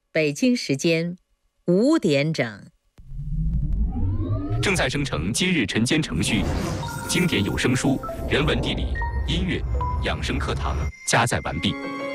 北京时间5点整。 正在生成今日晨间程序，经典有声书、人文地理、音乐、养生课堂加载完毕。